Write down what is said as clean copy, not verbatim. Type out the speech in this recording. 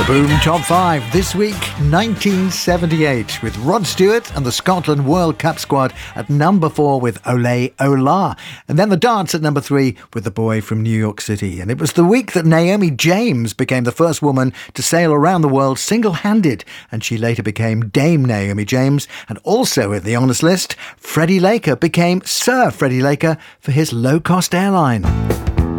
Boom Top 5 this week, 1978, with Rod Stewart and the Scotland World Cup squad at number 4 with Ole Ola. And then the dance at number 3 with The Boy from New York City. And it was the week that Naomi James became the first woman to sail around the world single-handed. And she later became Dame Naomi James. And also at the honours list, Freddie Laker became Sir Freddie Laker for his low-cost airline.